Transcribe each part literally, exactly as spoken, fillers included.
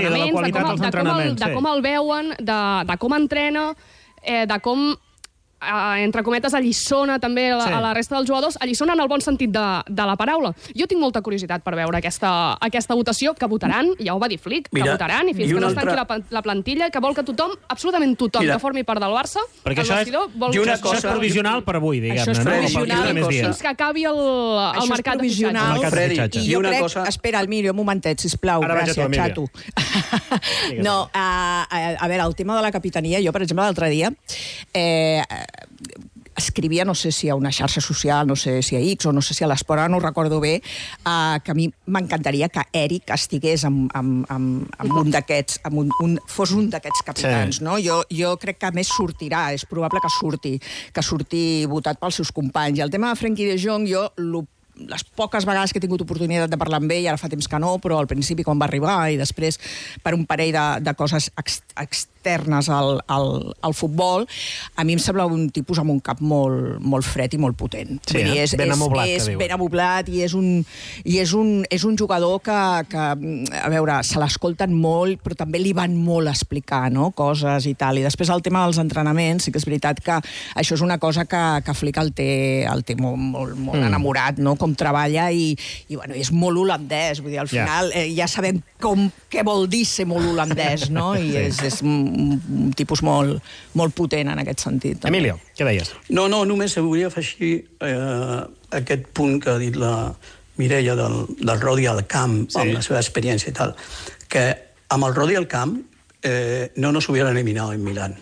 entrenaments, sí, de la qualitat de, com, dels de, com el, entrenaments, de sí. com el veuen, de, de com entrena, eh, de com... Uh, entre cometes, alliçona també a la, Sí. a la resta dels jugadors, alliçona en el bon sentit de, de la paraula. Jo tinc molta curiositat per veure aquesta, aquesta votació, que votaran, ja ho va dir Flick, que Mira, votaran, i fins i que una no es tanqui altra- la, la plantilla, que vol que tothom, absolutament tothom, Mira. que formi part del Barça, Perquè el això és- vestidor, vol i una Això és cosa- provisional per avui, diguem-ne, Això és no? provisional. O per quinze més dies. fins que acabi el, el Això és mercat de provisional. El mercat de Freddy, fitxatge. I I jo una crec... cosa- Espera, Emilio, un momentet, sisplau. Ara vaig a tu, Gràcies, Emília. xato. No, a, a, a veure, el tema de la capitania, jo, per exemple, l'altre dia... Eh, escrivia, no sé si a una xarxa social, no sé si a X o no sé si a l'Esport, ara no ho recordo bé, eh, que a mi m'encantaria que Eric estigués amb, amb, amb, amb un d'aquests, amb un, un, fos un d'aquests capitans, Sí. no? Jo, jo crec que a més sortirà, és probable que surti, que surti votat pels seus companys. I el tema de Frenkie de Jong, jo lo les poques vegades que he tingut oportunitat de parlar amb ell, ara fa temps que no, però al principi quan va arribar i després per un parell de, de coses ex, externes al, al, al futbol, a mi em sembla un tipus amb un cap molt, molt fred i molt potent. Sí, Vull dir, eh? és, Ben és, amoblat, que és diuen. ben amoblat i és un, i és un, és un jugador que, que, a veure, se l'escolten molt, però també li van molt a explicar, no?, coses i tal. I després el tema dels entrenaments, sí que és veritat que això és una cosa que, que Flick el té, el té molt, molt, molt Mm. enamorat, no?, com treballa i, i bueno, és molt holandès, vull dir, al Ja. final eh, ja sabem com, què vol dir ser molt holandès, no?, i és, és un, un tipus molt, molt potent en aquest sentit. Emilio, què deies? No, no, només volia afegir eh, aquest punt que ha dit la Mireia del, del Rodi al camp, Sí. amb la seva experiència i tal, que amb el Rodi al camp eh, no nos hubieran eliminado en Milán.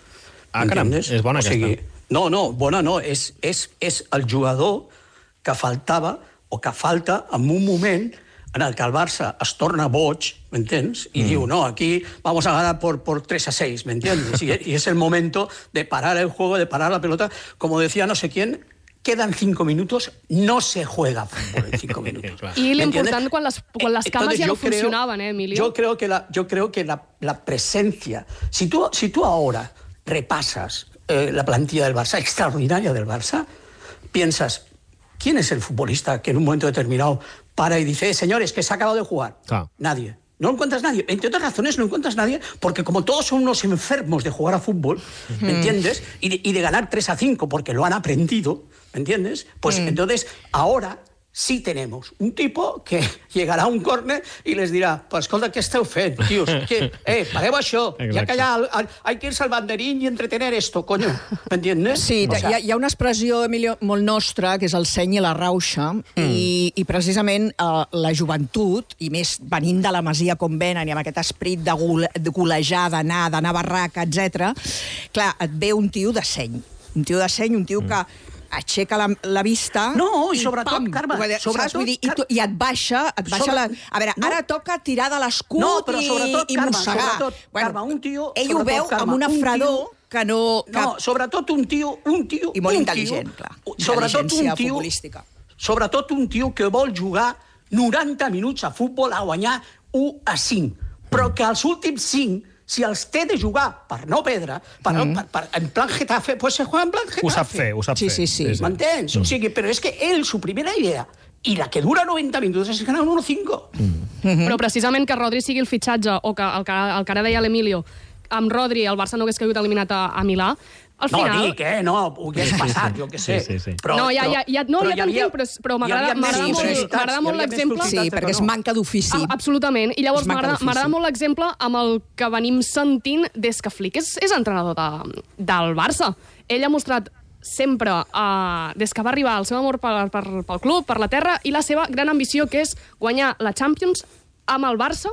Ah, caram, ¿Entiendes? és bona O sigui, aquesta. no, no, bona no, és, és, és el jugador que faltava o que falta en un moment en el que el Barça es torna boig, ¿me-entiendes? Y mm. digo, no, aquí vamos a ganar por, por tres a seis, ¿me entiendes? Y, y es el momento de parar el juego, de parar la pelota. Como decía no sé quién, quedan cinco minutos, no se juega fútbol en cinco minutos. I ¿Me l'important entiendes? quan les, quan les Eh, cames entonces ja no yo creo- funcionaven, eh, Emilio? Yo creo que la, yo creo que la, la presencia... Si tú, si tú ahora repasas eh, la plantilla del Barça, extraordinaria del Barça, piensas, ¿quién es el futbolista que en un momento determinado para y dice, eh, señores, que se ha acabado de jugar? Claro. Nadie. No encuentras nadie. Entre otras razones, no encuentras nadie porque como todos son unos enfermos de jugar a fútbol, ¿me entiendes? Y de, y de ganar tres a cinco porque lo han aprendido, ¿me entiendes? Pues Mm. entonces, ahora sí tenemos un tipo que llegarà a un córner i les dirà, pues escolta, què esteu fent, tios? Que, eh, pareu això, Exacte. ja que allà al, al, hay que irse al banderín y entretener esto, coño, ¿m'entiendes? Sí, O hi, sea, ha, hi ha una expressió, Emilio, molt nostra, que és el seny i la rauxa, mm. i, i precisament eh, la joventut, i més venint de la Masia com venen, i amb aquest esperit de, gole, de golejar, d'anar, d'anar a barraca, etcètera, clar, et ve un tio de seny, un tio de seny, un tio mm. que aixeca la, la vista... No, i i sobretot, pam, Carme, saps? sobretot, Vull dir, i, tu, I et baixa, et baixa Sobre- la... A veure, No. ara toca tirar de l'escut No, però i, sobretot, i Carme, mossegar. sobretot, Carme, un tio- Ell ho sobretot, veu Carme, amb una un tio- fredor que no... Que, No, sobretot un tio... Un tio I molt un intel·ligent, tio, clar. Sobretot un Intel·ligència tio... futbolística. Sobretot un tio que vol jugar noranta minuts a futbol a guanyar u a cinc, però que els últims cinc, si els té de jugar per no perdre, per, mm. per, per, en plan Getafe, pues se juega en plan Getafe. Ho sap fer, ho sap Sí, fer. sí, sí. ¿M'entens? O sigui, però és que ell, su primera idea, i la que dura noventa minuts, és ganar un uno cinco. Mm. Però precisament que Rodri sigui el fitxatge, o que el que, el que ara deia l'Emilio, amb Rodri el Barça no hagués caigut eliminat a, a Milà, al No, final... dic, eh? No, ho hagués passat, jo què sé. Sí, sí, sí. Però, no, ja, ja, ja, no, però ja hi havia- t'entenc, però, però hi m'agrada havia més m'agrada molt, possibilitats, m'agrada hi molt havia més l'exemple... Sí, possibilitats de perquè que és no. manca d'ofici. Ah, absolutament. I llavors És manca m'agrada d'ofici. m'agrada molt l'exemple amb el que venim sentint des que Flick és, és entrenador de, del Barça. Ell ha mostrat sempre, uh, des que va arribar, el seu amor per, per, pel club, per la terra, i la seva gran ambició, que és guanyar la Champions amb el Barça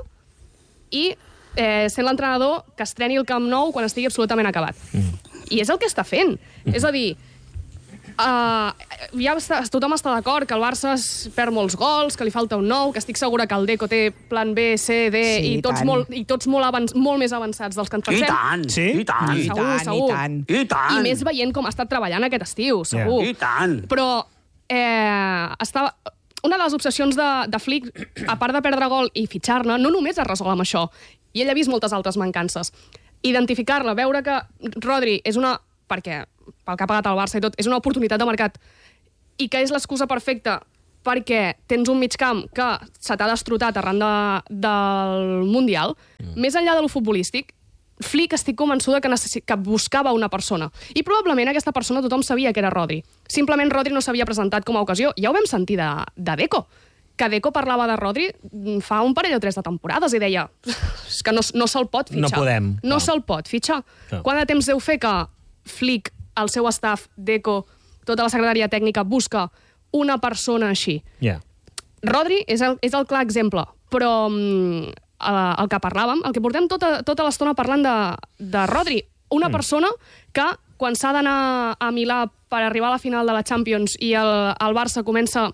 i eh, sent l'entrenador que estreni el Camp Nou quan estigui absolutament acabat. Mm. I és el que està fent. Mm. És a dir, Uh, ja està, tothom està d'acord que el Barça es perd molts gols, que li falta un nou, que estic segura que el Deco té plan B, C, D, Sí, i tots, tant. molt, i tots molt, avanç, molt més avançats dels que ens I pensem. tant, Sí? i tant, I Segur, tant, segur. i tant. i tant. I més veient com ha estat treballant aquest estiu, segur. I tant. Però eh, estava... una de les obsessions de, de Flick, a part de perdre gol i fitxar-ne, no només es resol amb això. I ell ha vist moltes altres mancances. Identificar-la, veure que Rodri és una... perquè pel que ha pagat el Barça i tot, és una oportunitat de mercat i que és l'excusa perfecta perquè tens un migcamp que se t'ha destrotat arran de, del Mundial, mm. més enllà de lo futbolístic, Flick estic convençuda que, necessi- que buscava una persona. I probablement aquesta persona tothom sabia que era Rodri. Simplement Rodri no s'havia presentat com a ocasió. Ja ho vam sentir de, de Deco, que Deco parlava de Rodri fa un parell o tres de temporades i deia és que no, no se'l pot fitxar. No podem. No, no. se'l pot fitxar. No. Quant de temps deu fer que Flick, el seu staff, Deco, tota la secretaria tècnica, busca una persona així? Yeah. Rodri és el, és el clar exemple, però mm, el, el que parlàvem, el que portem tota, tota l'estona parlant de, de Rodri, una mm. persona que quan s'ha d'anar a Milà per arribar a la final de la Champions i el, el Barça comença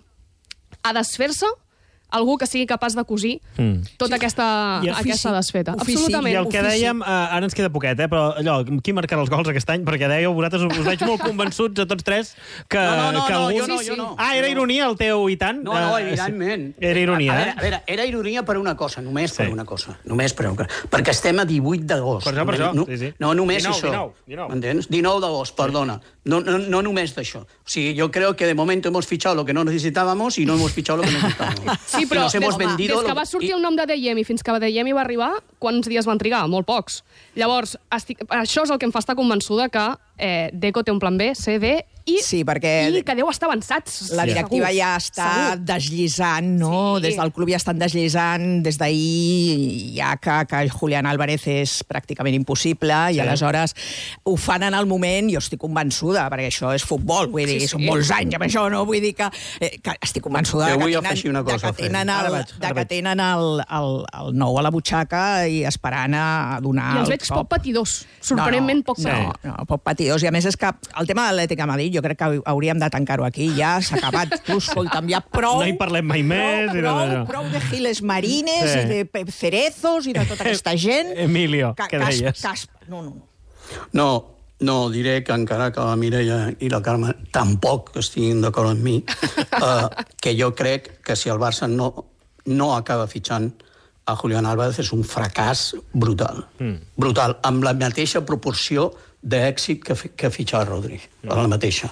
a desfer-se, algú que sigui capaç de cosir mm. tota sí. aquesta, aquesta desfeta. Ofici. Absolutament. I el que dèiem, eh, ara ens queda poquet, eh, però allò, qui marcarà els gols aquest any? Perquè dèieu, vosaltres us veig molt convençuts a tots tres que, No, no, no, que no, algú... jo no, Sí, jo sí. no. Ah, era ironia el teu i tant? No, no, Eh, evidentment. Era ironia, a, a, eh? veure, a veure, era ironia per una cosa, només Sí. per una cosa. Només per una cosa. Perquè estem a divuit d'agost. Per això, per això, No, sí, sí. no només dinou, això. dinou, dinou. ¿M'entens? dinou d'agost, perdona. No, no, no només d'això. O sigui, yo creo que de momento hemos fichado lo que no necesitábamos y no hemos fichado lo que necesitábamos. Sí, però nos hemos des, vendido des que lo- va sortir i- el nom de Deyemi fins que Deyemi va arribar, quants dies van trigar? Molt pocs. Llavors, estic, això és el que em fa estar convençuda que eh, Deco té un plan B, C, D i, Sí, perquè- i que deu estar avançats. La directiva segur. ja està Segur. desllisant, no? Sí. Des del club ja estan desllisant, des d'ahir ja que, que Julián Álvarez és pràcticament impossible i aleshores ho fan en el moment, jo estic convençuda, perquè això és futbol, vull dir, Sí, sí. són molts anys amb això, no? Vull dir que, eh, que estic convençuda Jo de vull que afegir una tenen, de cosa, que tenen, Ara el, vaig, ara de que vaig. tenen el, el, el nou a la butxaca i esperant a donar I els el veig poc patidors, sorprenentment poc no, patidors. no, no, poc patidors. I a més és que el tema de l'Atlètic de Madrid jo crec que hauríem de tancar-ho aquí. Ja s'ha acabat. Tu, escolta'm, ja prou... No hi parlem mai més Prou, i tot prou, això. prou de Giles Marines Sí. i de Pe- Cerezos i de tota aquesta gent. Emilio, Que- què que es- deies? que es- No, no, no. No, no, diré que encara que la Mireia i la Carme tampoc estiguin d'acord amb mi, eh, que jo crec que si el Barça no, no acaba fitxant a Julián Álvarez és un fracàs brutal. Mm. Brutal, amb la mateixa proporció d'èxit que, fi- que fitxar Rodri, mm. la mateixa.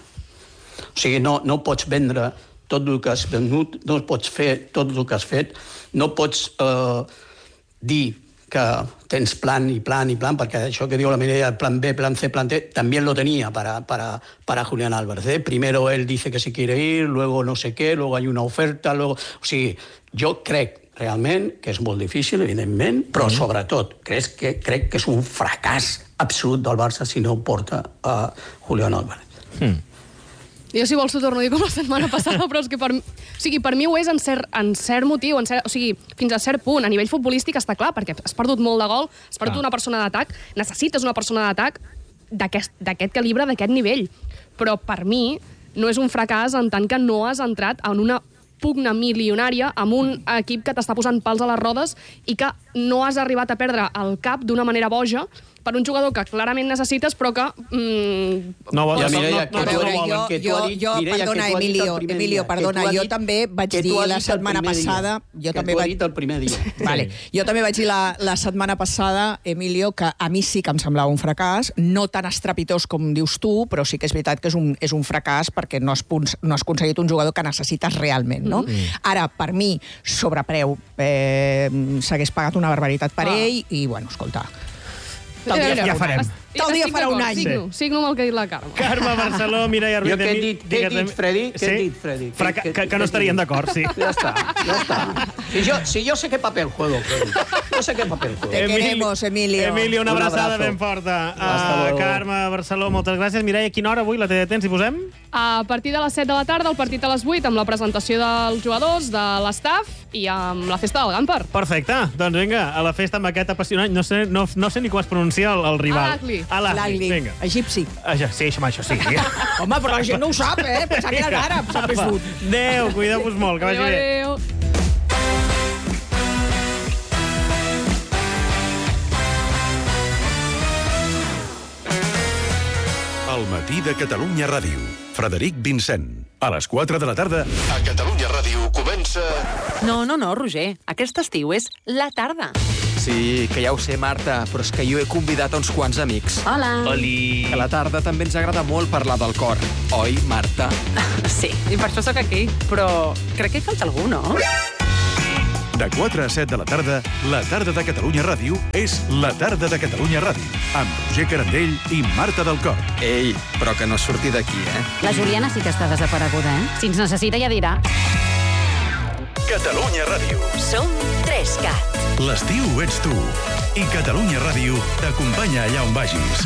O sigui, no, no pots vendre tot el que has venut, no pots fer tot el que has fet, no pots eh, dir que tens plan y plan y plan, perquè això que diu la Mireia, plan B, plan C, plan D, también lo tenía para, para, para Julián Álvarez. ¿eh? Primero él dice que se quiere ir, luego no sé qué, luego hay una oferta, luego... O sigui, jo crec realment que és molt difícil, evidentment, però mm. sobretot crec que, crec que és un fracàs absolut del Barça si no porta a Julián Álvarez. Mm. Jo, si vols, t'ho torno a dir com la setmana passada, però és que per, o sigui, per mi ho és en cert, en cert motiu, en cert, o sigui, fins a cert punt. A nivell futbolístic està clar, perquè has perdut molt de gol, has perdut Clar. una persona d'atac, necessites una persona d'atac d'aquest d'aquest calibre, d'aquest nivell. Però per mi no és un fracàs en tant que no has entrat en una pugna milionària amb un equip que t'està posant pals a les rodes i que no has arribat a perdre el cap d'una manera boja per un jugador que clarament necessites, però que... Mm, No, Ja, no, Mireia, no, que no, A tu- no, veure, no, jo, que tu jo, has dit, jo Mireia, que perdona, tu has dit el Emilio, primer Emilio, dia, perdona, que tu has jo dit- també vaig que tu dir has la dit el setmana primer dia, passada... Jo que també tu has vaig... dit el primer dia. Vale. Jo també vaig dir la, la setmana passada, Emilio, que a mi sí que em semblava un fracàs, no tan estrepitós com dius tu, però sí que és veritat que és un, és un fracàs perquè no has, punt- no has aconseguit un jugador que necessites realment, no? Mm. Ara, per mi, sobrepreu, eh, s'hagués pagat una barbaritat per Ah. ell i, bueno, escolta... Mira, dia mira, ja farem. est- Tal dia estic farà un d'acord, any. Signo, signo amb el que ha dit la Carme. Carme Barceló, Mireia Ruiz... Jo què he de mi- dit? Què he digues- dit, Freddy? Què he Sí? dit, Freddy? Fra- Què- que, què- que no què estarien he dit? d'acord, sí. Ya está, ya está. Si yo, si yo sé qué papel juego, Freddy. Yo sé qué papel juego. Te queremos, Emilio. Emilio, una Un abraçada abrazo. ben forta. Hasta Uh, luego. Carme Barceló, moltes gràcies. Mireia, a quina hora avui la té de temps hi posem? A partir de les set de la tarda, el partit a les vuit, amb la presentació dels jugadors, de l'estaf i amb la festa del Gamper. Perfecte. Doncs vinga, a la festa amb aquest apassionant. No sé, no, no sé ni com es pronuncia el, el rival. Al-Ahly. Al-Ahly. Vinga. egipci. Ah, ja, sí, això, això sí. Home, però la gent no ho sap, eh? Pensava que eren àrabs, s'ha perdut. Adéu, cuideu-vos molt, que vagi Adéu, bé. adéu. El matí de Catalunya Ràdio. Frederic Vincent. A les quatre de la tarda, a Catalunya Ràdio comença... No, no, no, Roger. Aquest estiu és la tarda. Sí, que ja ho sé, Marta, però és que jo he convidat a uns quants amics. Hola. Oli. Que a la tarda també ens agrada molt parlar del cor. Oi, Marta? Sí, i per això sóc aquí. Però crec que hi falta algú, no? De quatre a set de la tarda, la tarda de Catalunya Ràdio és la tarda de Catalunya Ràdio, amb Roger Carandell i Marta del Cor. Ei, però que no surti d'aquí, eh? La Juliana sí que està desapareguda, eh? Si ens necessita ja dirà. Catalunya Ràdio. Som tres cat. L'estiu ets tu. I Catalunya Ràdio t'acompanya allà on vagis.